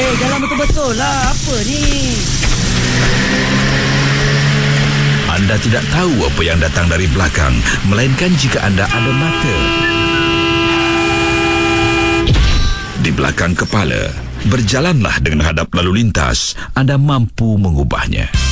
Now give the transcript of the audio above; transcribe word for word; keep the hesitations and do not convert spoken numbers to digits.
Eh, jalan betul-betul lah. Apa ni? Anda tidak tahu apa yang datang dari belakang, melainkan jika anda ada mata di belakang kepala. Berjalanlah dengan hadap lalu lintas. Anda mampu mengubahnya.